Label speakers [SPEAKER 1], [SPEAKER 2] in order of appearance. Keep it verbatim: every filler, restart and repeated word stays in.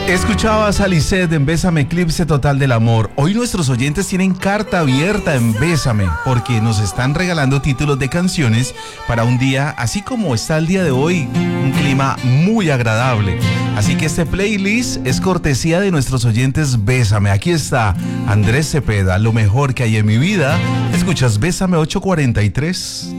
[SPEAKER 1] Escuchabas a Lisette en Bésame, Eclipse Total del Amor. Hoy nuestros oyentes tienen carta abierta en Bésame porque nos están regalando títulos de canciones para un día, así como está el día de hoy, un clima muy agradable. Así que este playlist es cortesía de nuestros oyentes Bésame. Aquí está Andrés Cepeda, lo mejor que hay en mi vida. Escuchas Bésame ocho cuarenta y tres.